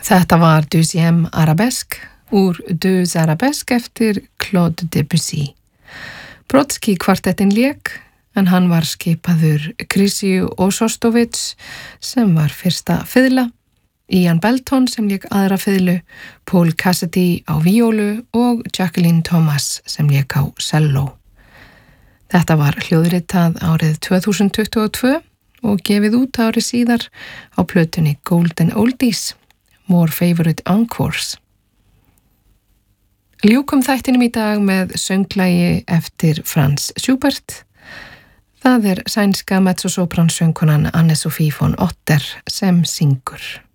Þetta var Deuxième Arabesque úr Deux Arabesques eftir Claude Debussy. Brodsky kvartettin lék, en hann var skipaður Krisi Osostovits sem var fyrsta fiðla, Ian Belton sem lék aðra fiðlu, Paul Cassidy á víólu og Jacqueline Thomas sem lék á selló. Þetta var hljóðritað árið 2022 og gefið út árið síðar á plötunni Golden Oldies, More Favorite Encores. Ljúkum þættinum í dag með sönglagi eftir Franz Schubert. Það sænska mezzosopransöngkonan Anne-Sophie von Otter sem syngur.